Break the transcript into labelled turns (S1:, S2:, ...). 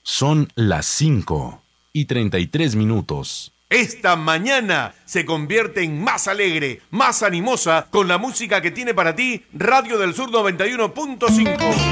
S1: Son las 5:33.
S2: Esta mañana se convierte en más alegre, más animosa con la música que tiene para ti Radio del Sur 91.5.